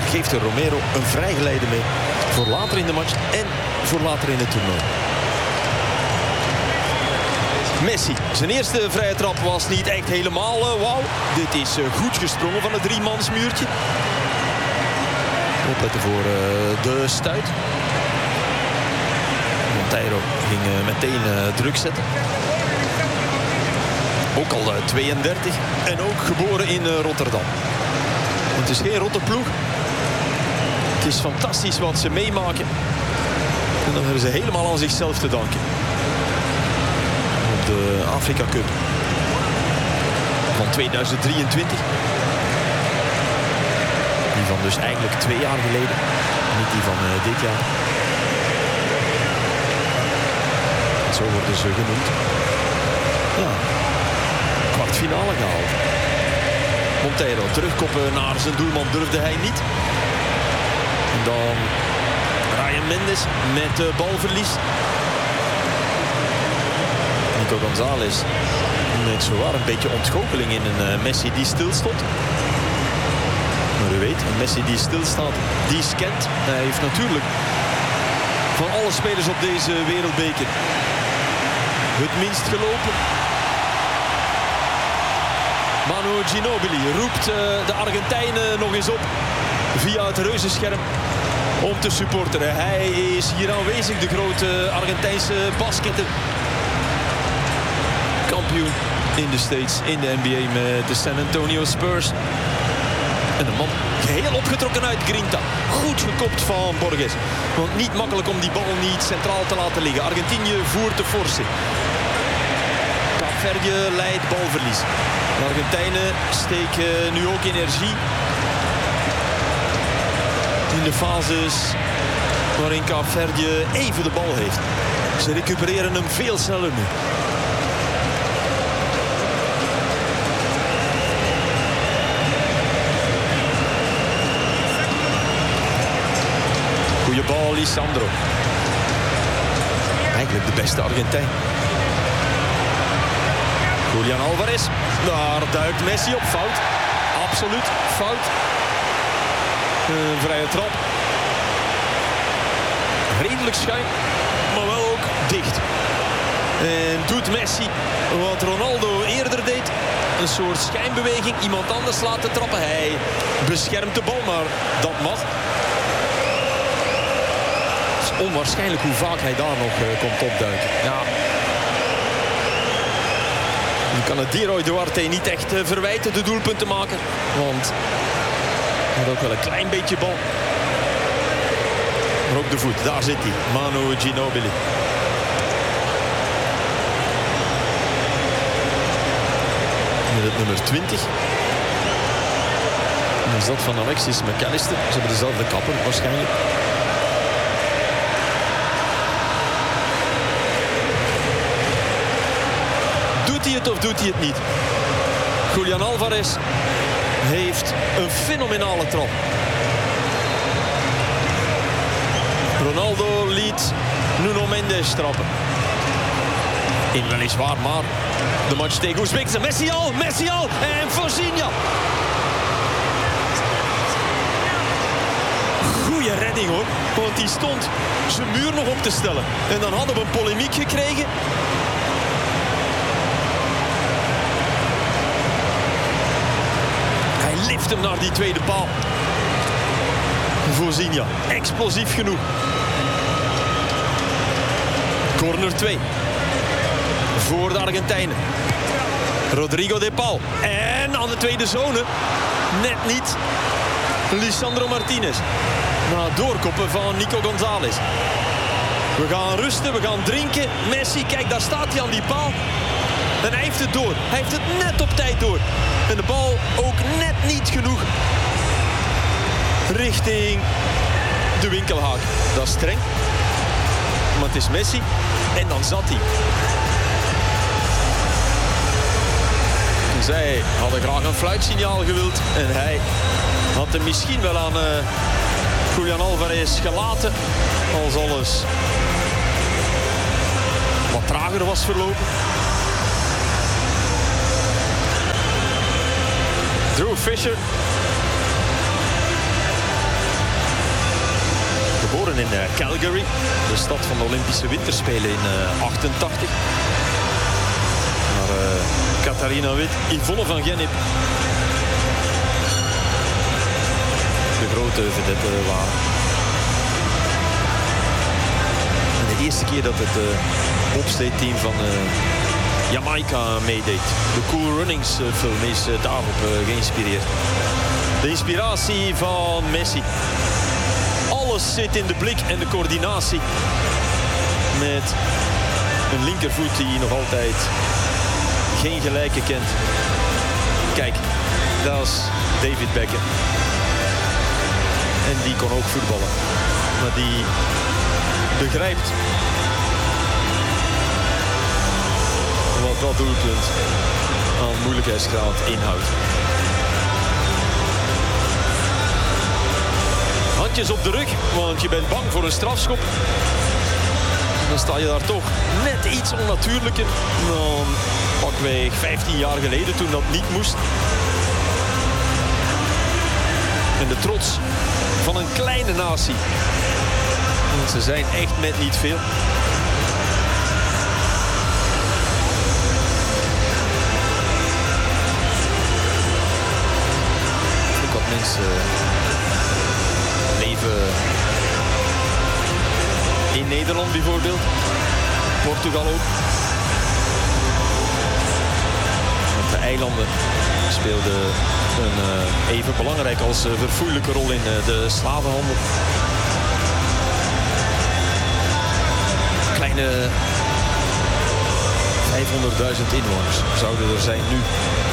geeft de Romero een vrijgeleide mee voor later in de match en voor later in het toernooi. Messi, zijn eerste vrije trap was niet echt helemaal wauw. Dit is goed gesprongen van het driemansmuurtje. Opletten voor de stuit. Monteiro ging meteen druk zetten. Ook al 32 en ook geboren in Rotterdam. Het is geen rotte ploeg. Het is fantastisch wat ze meemaken. En dan hebben ze helemaal aan zichzelf te danken. Op de Afrika Cup van 2023. Die van dus eigenlijk 2 jaar geleden. Niet die van dit jaar. Zo worden ze genoemd. Ja. Kwartfinale gehaald. Monteiro terugkoppen naar zijn doelman durfde hij niet. En dan Ryan Mendes met balverlies. Nico González met zowaar een beetje ontgoocheling in een Messi die stilstond. Maar u weet, een Messi die stilstaat, die scant. Hij heeft natuurlijk van alle spelers op deze wereldbeker het minst gelopen. Manu Ginóbili roept de Argentijnen nog eens op via het reuzenscherm om te supporteren. Hij is hier aanwezig, de grote Argentijnse basketter. Kampioen in de States, in de NBA met de San Antonio Spurs. En de man geheel opgetrokken uit Grinta. Goed gekopt van Borges. Want niet makkelijk om die bal niet centraal te laten liggen. Argentinië voert de forse. Kaapverdië leidt balverlies. De Argentijnen steken nu ook energie in de fases waarin Kaapverdië even de bal heeft. Ze recupereren hem veel sneller nu. Goeie bal, Lisandro. Eigenlijk de beste Argentijn. Julian Alvarez. Daar duikt Messi op. Fout. Absoluut fout. Een vrije trap. Redelijk schuin, maar wel ook dicht. En doet Messi wat Ronaldo eerder deed. Een soort schijnbeweging. Iemand anders laten trappen. Hij beschermt de bal, maar dat mag. Het is onwaarschijnlijk hoe vaak hij daar nog komt opduiken. Ja. Nu kan het Diroy Duarte niet echt verwijten de doelpunten maken. Want hij had ook wel een klein beetje bal. Maar ook de voet, daar zit hij. Manu Ginóbili. Met het nummer 20. En is dat van Alexis McAllister. Ze hebben dezelfde kapper waarschijnlijk. Doet hij het of doet hij het niet? Julian Alvarez heeft een fenomenale trap. Ronaldo liet Nuno Mendes trappen. In weliswaar, maar de match tegen Oezbekistan. Messi al en Forzinha. Goeie redding hoor, want die stond zijn muur nog op te stellen. En dan hadden we een polemiek gekregen. Hij lift hem naar die tweede paal. Forzinha, explosief genoeg. Corner 2. Voor de Argentijnen. Rodrigo de Paul. En aan de tweede zone. Net niet. Lisandro Martinez. Na het doorkoppen van Nico González. We gaan rusten, we gaan drinken. Messi, kijk, daar staat hij aan die paal. En hij heeft het door. Hij heeft het net op tijd door. En de bal ook net niet genoeg. Richting de winkelhaak. Dat is streng. Maar het is Messi. En dan zat hij. Zij hadden graag een fluitsignaal gewild. En hij had hem misschien wel aan Julian Alvarez gelaten. Als alles wat trager was verlopen. Drew Fisher geboren in Calgary, de stad van de Olympische Winterspelen in 88. Maar Catharina Witt, Yvonne van Gennep, de grote vedette waren. En de eerste keer dat het bobsleeteam van Jamaica meedeed. De Cool Runnings film is daarop geïnspireerd. De inspiratie van Messi. Alles zit in de blik en de coördinatie. Met een linkervoet die nog altijd geen gelijke kent. Kijk, dat is David Beckham. En die kon ook voetballen. Maar die begrijpt wat dat doelpunt aan moeilijkheidsgraad inhoudt. Handjes op de rug, want je bent bang voor een strafschop. Dan sta je daar toch net iets onnatuurlijker dan pakweg 15 jaar geleden toen dat niet moest. En de trots van een kleine natie. Want ze zijn echt met niet veel. Ook wat mensen leven in Nederland bijvoorbeeld. Portugal ook. Want de eilanden speelden een even belangrijk als verfoeilijke rol in de slavenhandel. Kleine 500.000 inwoners zouden er zijn nu.